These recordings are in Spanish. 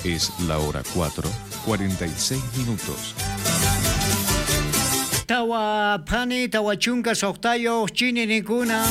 Es la hora 4:46. Tawa pani, tawa chunka soqtayo, chini nikuna.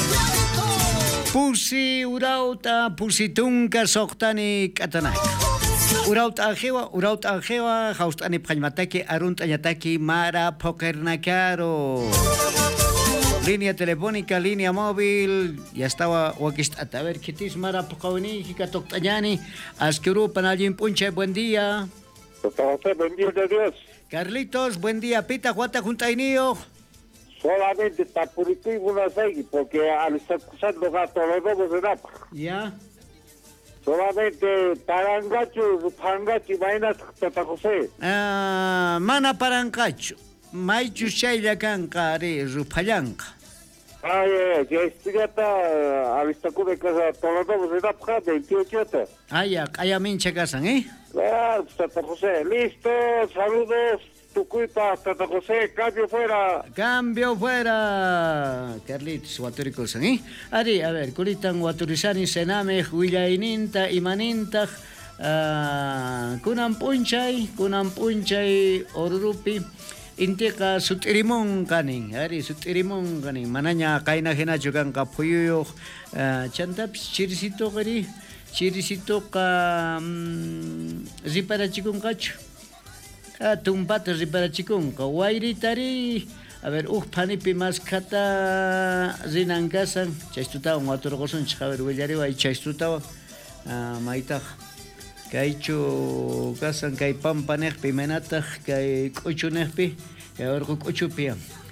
Pusi urauta, pusi tunka soqtani katanak. Urauta anjewa, haustani pajmataki, arunt añataki, mara pokernakaro. Línea telefónica, línea móvil, ya estaba wakistata. A ver, kitis mara pokawini, hikatoktañani, askuru panalin punche, buen día. Buen día de Dios. Carlitos, buen día. Pita, Juata, Juntainio. Solamente Tapuricú y Bunasegui, porque al estar cruzando gato los dos de Napa. Ya. Solamente Parangacho, Imagínate, Santa José. Mana Parancacho. Maichu Shayla Kankari, Rupayanka. Ya estoy hasta al estar de casa, todos los dos de Napa, 28. Allá mincha casan, Santa José, listo, saludos, Tucuipa, Santa José, cambio fuera. Cambio fuera. Carlitos, Waturikosan, Ari, a ver, Kuritan Waturizani, Sename, Huillaininta, Imaninta, Kunan Punchay, Orurupi. Intika sutirimong kaning, Ari sutirimong kaning. Mananya kaina hena juga kapuyo, chantap chirisito kari. Chirisito ka ripara chikung kacho. Tumpat ripara chikung ka wairitari. A ver, panipi mas kata zinangasan. Chaistuta un otro cosa a ver, willari wai chaistuta maita. Kaichu kasan kai pampanek pimenata kai kuchunek kai orku kuchupia.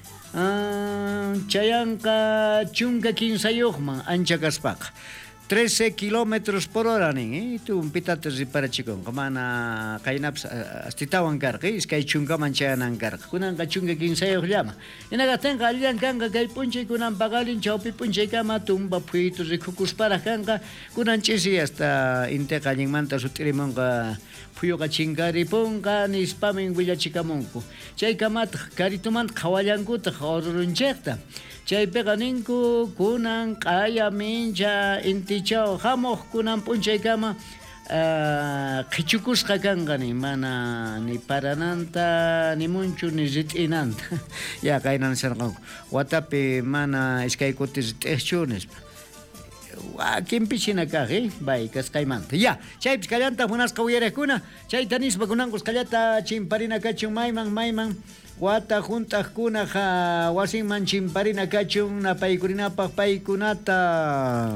Chayanka chunga 15 yogma ancha kaspak. 13 kilómetros por hora, ¿eh? Tú un pitate para chico, como na kainaps astitawan carga, es que hay chunga manchayan ancar. Kunan kachunga 15 yog llama. En la tenga alian kanga kai punche kunan pagalin chaupi punche kama tumba puitos y kukus para kanga kunan chisi hasta inteca manta sutirimonga puyo kachingari ponga ni spamen huilla chikamonku. Chay kamat karituman kawayankuta horunchekta. Chay peganinku kunan kaya mincha intichao hamoj kunan punchay kama kichukusqa kangani mana ni parananta ni munchu ni zitinanta ya kainan sarqanku watapi mana iskaykuti zit'ihchunis kimpichina kaji bay kaskaymanta ya chaypis kallanta munasqa wiyarakuna chayta nispa kunankus kallata chimparina kachun mayman Wata juntas kunaja wasinman chimparina kachun napaykurinapaq paykunata